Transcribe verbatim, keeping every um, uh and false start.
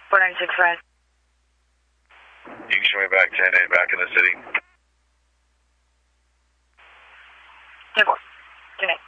four nine six five. You can show me back ten eight back in the city. ten four. ten eight.